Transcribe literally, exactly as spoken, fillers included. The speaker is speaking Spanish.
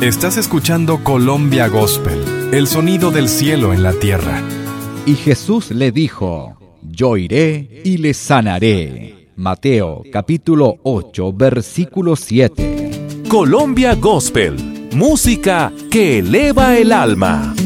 Estás escuchando Colombia Gospel, el sonido del cielo en la tierra. Y Jesús le dijo: Yo iré y le sanaré. Mateo capítulo ocho, versículo siete. Colombia Gospel, música que eleva el alma.